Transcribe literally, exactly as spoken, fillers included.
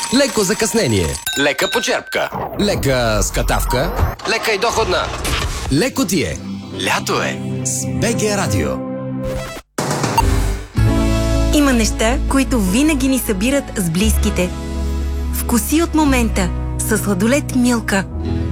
леко закъснение, лека почерпка, лека скатавка, лека и доходна. Леко ти е. Лято е. С БГ Радио. Има неща, които винаги ни събират с близките. Вкуси от момента със сладолед Милка.